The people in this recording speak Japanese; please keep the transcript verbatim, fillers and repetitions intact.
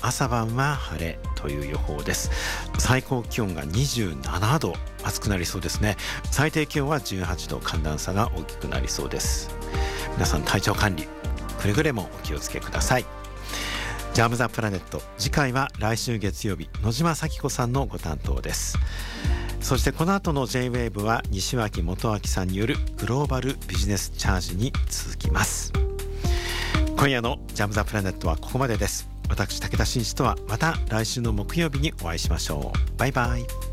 朝晩は晴れという予報です。最高気温がにじゅうななど、暑くなりそうですね。最低気温はじゅうはちど、寒暖差が大きくなりそうです。皆さん体調管理くれぐれもお気をつけください。ジャムザプラネット、次回は来週月曜日、野島咲子さんのご担当です。そしてこの後の ジェイウェーブ は西脇元明さんによるグローバルビジネスチャージに続きます。今夜のジャムザプラネットはここまでです。私武田真一とはまた来週の木曜日にお会いしましょう。バイバイ。